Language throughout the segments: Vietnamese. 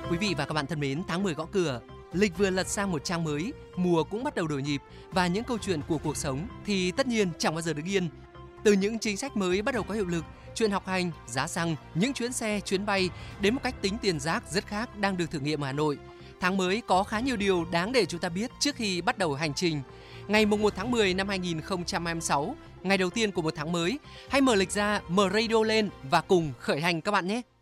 Quý vị và các bạn thân mến, tháng 10 gõ cửa, lịch vừa lật sang một trang mới, mùa cũng bắt đầu đổi nhịp và những câu chuyện của cuộc sống thì tất nhiên chẳng bao giờ đứng yên. Từ những chính sách mới bắt đầu có hiệu lực, chuyện học hành, giá xăng, những chuyến xe, chuyến bay đến một cách tính tiền rác rất khác đang được thử nghiệm ở Hà Nội. Tháng mới có khá nhiều điều đáng để chúng ta biết trước khi bắt đầu hành trình. Ngày 1 tháng 10 năm 2026, ngày đầu tiên của một tháng mới, hãy mở lịch ra, mở radio lên và cùng khởi hành các bạn nhé.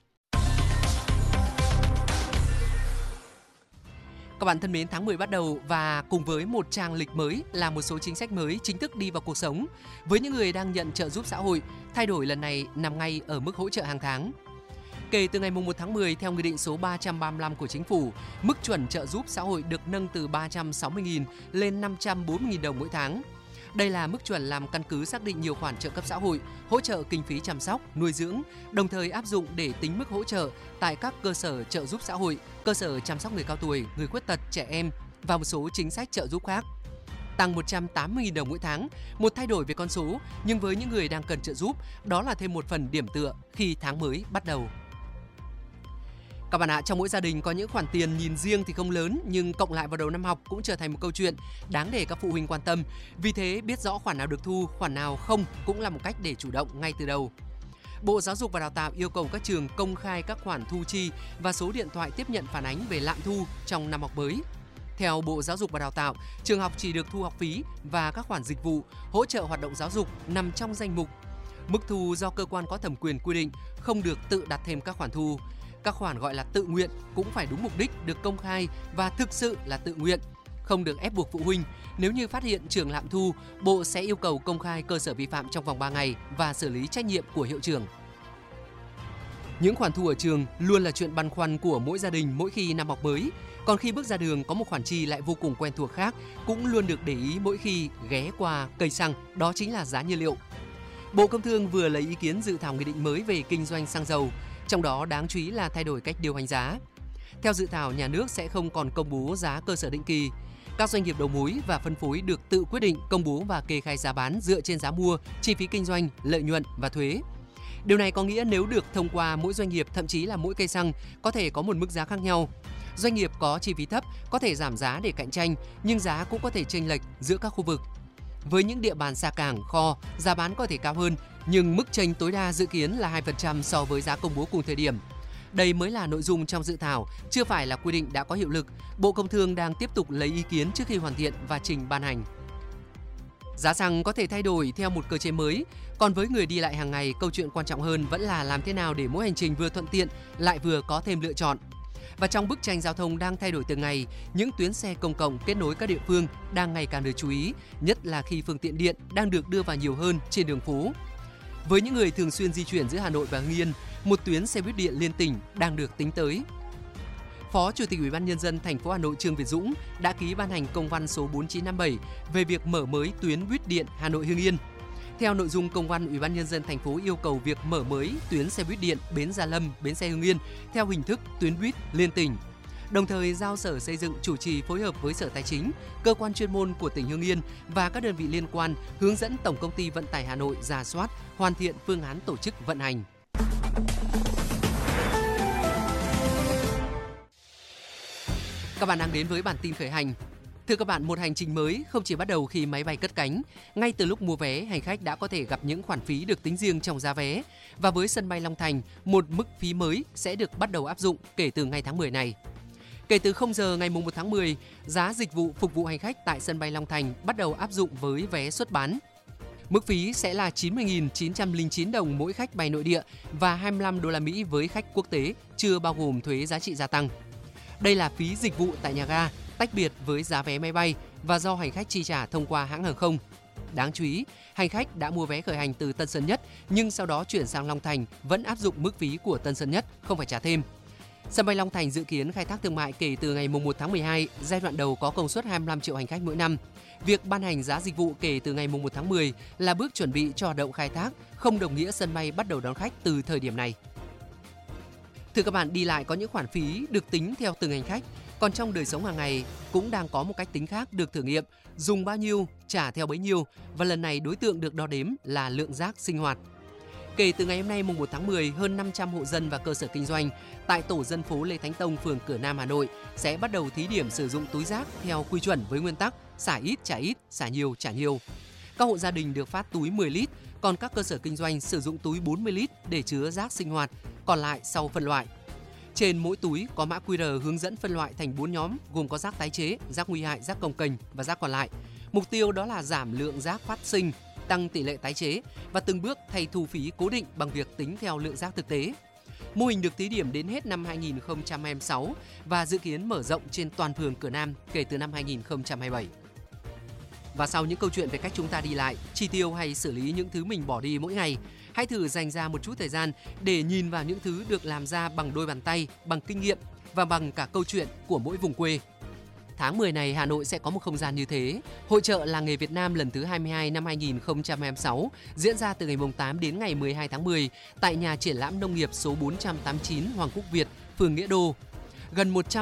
Các bạn thân mến, tháng 10 bắt đầu và cùng với một trang lịch mới là một số chính sách mới chính thức đi vào cuộc sống. Với những người đang nhận trợ giúp xã hội, thay đổi lần này nằm ngay ở mức hỗ trợ hàng tháng. Kể từ ngày 1 tháng 10, theo Nghị định số 335 của Chính phủ, mức chuẩn trợ giúp xã hội được nâng từ 360.000 lên 540.000 đồng mỗi tháng. Đây là mức chuẩn làm căn cứ xác định nhiều khoản trợ cấp xã hội, hỗ trợ kinh phí chăm sóc, nuôi dưỡng, đồng thời áp dụng để tính mức hỗ trợ tại các cơ sở trợ giúp xã hội, cơ sở chăm sóc người cao tuổi, người khuyết tật, trẻ em và một số chính sách trợ giúp khác. Tăng 180.000 đồng mỗi tháng, một thay đổi về con số, nhưng với những người đang cần trợ giúp, đó là thêm một phần điểm tựa khi tháng mới bắt đầu. Các bạn ạ, trong mỗi gia đình có những khoản tiền nhìn riêng thì không lớn nhưng cộng lại vào đầu năm học cũng trở thành một câu chuyện đáng để các phụ huynh quan tâm. Vì thế, biết rõ khoản nào được thu, khoản nào không cũng là một cách để chủ động ngay từ đầu. Bộ Giáo dục và Đào tạo yêu cầu các trường công khai các khoản thu chi và số điện thoại tiếp nhận phản ánh về lạm thu trong năm học mới. Theo Bộ Giáo dục và Đào tạo, trường học chỉ được thu học phí và các khoản dịch vụ, hỗ trợ hoạt động giáo dục nằm trong danh mục. Mức thu do cơ quan có thẩm quyền quy định, không được tự đặt thêm các khoản thu. Các khoản gọi là tự nguyện cũng phải đúng mục đích, được công khai và thực sự là tự nguyện, không được ép buộc phụ huynh. Nếu như phát hiện trường lạm thu, Bộ sẽ yêu cầu công khai cơ sở vi phạm trong vòng 3 ngày và xử lý trách nhiệm của hiệu trưởng. Những khoản thu ở trường luôn là chuyện băn khoăn của mỗi gia đình mỗi khi năm học mới. Còn khi bước ra đường có một khoản chi lại vô cùng quen thuộc khác cũng luôn được để ý mỗi khi ghé qua cây xăng, đó chính là giá nhiên liệu. Bộ Công Thương vừa lấy ý kiến dự thảo nghị định mới về kinh doanh xăng dầu, trong đó đáng chú ý là thay đổi cách điều hành giá. Theo dự thảo, nhà nước sẽ không còn công bố giá cơ sở định kỳ. Các doanh nghiệp đầu mối và phân phối được tự quyết định công bố và kê khai giá bán dựa trên giá mua, chi phí kinh doanh, lợi nhuận và thuế. Điều này có nghĩa nếu được thông qua, mỗi doanh nghiệp, thậm chí là mỗi cây xăng có thể có một mức giá khác nhau. Doanh nghiệp có chi phí thấp có thể giảm giá để cạnh tranh, nhưng giá cũng có thể chênh lệch giữa các khu vực. Với những địa bàn xa cảng, kho, giá bán có thể cao hơn, nhưng mức chênh tối đa dự kiến là 2% so với giá công bố cùng thời điểm. Đây mới là nội dung trong dự thảo, chưa phải là quy định đã có hiệu lực. Bộ Công Thương đang tiếp tục lấy ý kiến trước khi hoàn thiện và trình ban hành. Giá xăng có thể thay đổi theo một cơ chế mới, còn với người đi lại hàng ngày, câu chuyện quan trọng hơn vẫn là làm thế nào để mỗi hành trình vừa thuận tiện lại vừa có thêm lựa chọn. Và trong bức tranh giao thông đang thay đổi từng ngày, những tuyến xe công cộng kết nối các địa phương đang ngày càng được chú ý, nhất là khi phương tiện điện đang được đưa vào nhiều hơn trên đường phố. Với những người thường xuyên di chuyển giữa Hà Nội và Hưng Yên, một tuyến xe buýt điện liên tỉnh đang được tính tới. Phó Chủ tịch Ủy ban Nhân dân thành phố Hà Nội Trương Việt Dũng đã ký ban hành công văn số 4957 về việc mở mới tuyến buýt điện Hà Nội Hưng Yên. Theo nội dung công văn, Ủy ban Nhân dân thành phố yêu cầu việc mở mới tuyến xe buýt điện bến Gia Lâm, bến xe Hưng Yên theo hình thức tuyến buýt liên tỉnh. Đồng thời giao Sở Xây dựng chủ trì phối hợp với Sở Tài chính, cơ quan chuyên môn của tỉnh Hưng Yên và các đơn vị liên quan hướng dẫn Tổng công ty Vận tải Hà Nội rà soát, hoàn thiện phương án tổ chức vận hành. Các bạn đang đến với bản tin khởi hành. Thưa các bạn, một hành trình mới không chỉ bắt đầu khi máy bay cất cánh. Ngay từ lúc mua vé, hành khách đã có thể gặp những khoản phí được tính riêng trong giá vé. Và với sân bay Long Thành, một mức phí mới sẽ được bắt đầu áp dụng kể từ ngày tháng 10 này. Kể từ 0 giờ ngày 1 tháng 10, giá dịch vụ phục vụ hành khách tại sân bay Long Thành bắt đầu áp dụng với vé xuất bán. Mức phí sẽ là 90.909 đồng mỗi khách bay nội địa và 25 đô la Mỹ với khách quốc tế, chưa bao gồm thuế giá trị gia tăng. Đây là phí dịch vụ tại nhà ga, tách biệt với giá vé máy bay và do hành khách chi trả thông qua hãng hàng không. Đáng chú ý, hành khách đã mua vé khởi hành từ Tân Sơn Nhất nhưng sau đó chuyển sang Long Thành vẫn áp dụng mức phí của Tân Sơn Nhất, không phải trả thêm. Sân bay Long Thành dự kiến khai thác thương mại kể từ ngày 1 tháng 12, giai đoạn đầu có công suất 25 triệu hành khách mỗi năm. Việc ban hành giá dịch vụ kể từ ngày 1 tháng 10 là bước chuẩn bị cho hoạt động khai thác, không đồng nghĩa sân bay bắt đầu đón khách từ thời điểm này. Thưa các bạn, đi lại có những khoản phí được tính theo từng hành khách, còn trong đời sống hàng ngày cũng đang có một cách tính khác được thử nghiệm, dùng bao nhiêu trả theo bấy nhiêu, và lần này đối tượng được đo đếm là lượng rác sinh hoạt. Kể từ ngày hôm nay mùng 1 tháng 10, hơn 500 hộ dân và cơ sở kinh doanh tại tổ dân phố Lê Thánh Tông, phường Cửa Nam, Hà Nội sẽ bắt đầu thí điểm sử dụng túi rác theo quy chuẩn với nguyên tắc xả ít trả ít, xả nhiều trả nhiều. Các hộ gia đình được phát túi 10 lít, còn các cơ sở kinh doanh sử dụng túi 40 lít để chứa rác sinh hoạt, còn lại sau phân loại. Trên mỗi túi có mã QR hướng dẫn phân loại thành 4 nhóm gồm có rác tái chế, rác nguy hại, rác cồng kềnh và rác còn lại. Mục tiêu đó là giảm lượng rác phát sinh, tăng tỷ lệ tái chế và từng bước thay thu phí cố định bằng việc tính theo lượng rác thực tế. Mô hình được thí điểm đến hết năm 2026 và dự kiến mở rộng trên toàn phường Cửa Nam kể từ năm 2027. Và sau những câu chuyện về cách chúng ta đi lại, chi tiêu hay xử lý những thứ mình bỏ đi mỗi ngày, hãy thử dành ra một chút thời gian để nhìn vào những thứ được làm ra bằng đôi bàn tay, bằng kinh nghiệm và bằng cả câu chuyện của mỗi vùng quê. Tháng 10 này, Hà Nội sẽ có một không gian như thế. Hội chợ Làng nghề Việt Nam lần thứ 22 năm 2026 diễn ra từ ngày 8 đến ngày 12 tháng 10 tại nhà triển lãm nông nghiệp số 489 Hoàng Quốc Việt, phường Nghĩa Đô. Gần 100